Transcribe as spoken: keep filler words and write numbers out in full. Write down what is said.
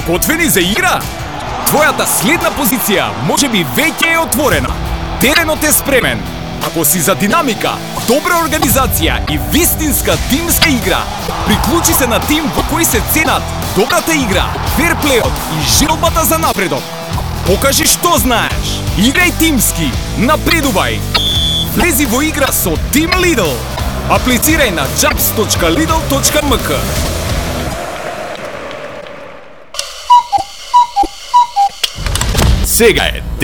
Готвени за игра? Твојата следна позиција може би веќе е отворена. Теренот е спремен. Ако си за динамика, добра организација и вистинска тимска игра, приклучи се на тим во кој се ценат добрата игра, ферплејот и желбата за напредок. Покажи што знаеш. Играј тимски. Напредувај. Влези во игра со Team Lidl. Аплицирај на jobs точка lidl точка m k. Сега е